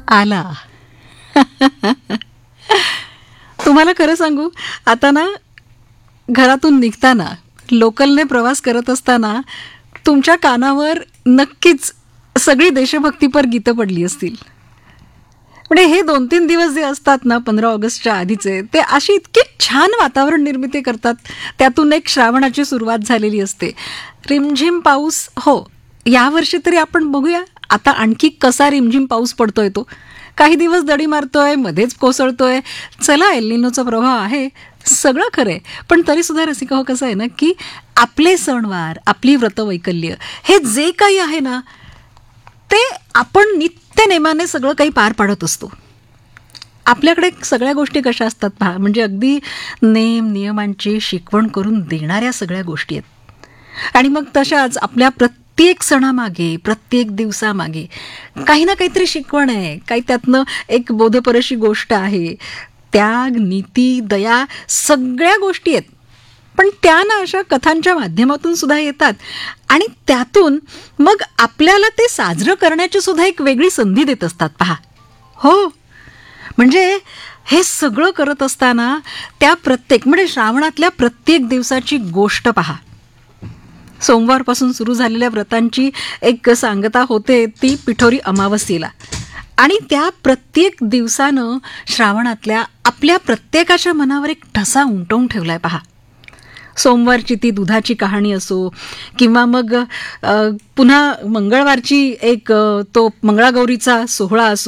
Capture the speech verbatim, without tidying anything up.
आला. तुम्हाला खरं सांगू, आता ना घरातून निघताना लोकलने प्रवास करत असताना तुमच्या कानावर नक्कीच सगळी देशभक्तीपर गीतं पडली असतील. म्हणजे हे दोन तीन दिवस जे असतात ना पंधरा ऑगस्टच्या आधीचे, ते अशी इतकी छान वातावरण निर्मिती करतात. त्यातून एक श्रावणाची सुरुवात झालेली असते. रिमझिम पाऊस, हो यावर्षी तरी आपण बघूया आता आणखी कसा रिमझिम पाऊस पडतोय तो. काही दिवस दडी मारतोय, मध्येच कोसळतोय. चला, एल निनोचा प्रभाव आहे, सगळं खरं आहे. पण तरी सुद्धा रसिका, हो कसं आहे ना की आपले सणवार, आपली व्रतवैकल्य हे जे काही आहे ना ते आपण नित्य नेमाने सगळं काही पार पाडत असतो. आपल्याकडे सगळ्या गोष्टी कशा असतात पहा, म्हणजे अगदी नेम नियमांची शिकवण करून देणाऱ्या सगळ्या गोष्टी आहेत. आणि मग तशाच आपल्या प्रत्येक सणामागे, प्रत्येक दिवसामागे काही ना काहीतरी शिकवण आहे, काही त्यातनं एक बोधपरशी गोष्ट आहे. त्याग, नीती, दया सगळ्या गोष्टी आहेत. पण त्या ना अशा कथांच्या माध्यमातून सुद्धा येतात आणि त्यातून मग आपल्याला ते साजरं करण्याची सुद्धा एक वेगळी संधी देत असतात पहा. हो, म्हणजे हे सगळं करत असताना त्या प्रत्येक म्हणजे श्रावणातल्या प्रत्येक दिवसाची गोष्ट पहा. सोमवारपासून सुरू झालेल्या व्रतांची एक सांगता होते ती पिठोरी अमावस्येला, आणि त्या प्रत्येक दिवसानं श्रावणातल्या आपल्या प्रत्येकाच्या मनावर एक ठसा उमटवून ठेवलाय पहा. सोमवारची ती दुधाची कहाणी असो, किंवा मग पुन्हा मंगळवारची एक तो मंगळागौरीचा सोहळा असो,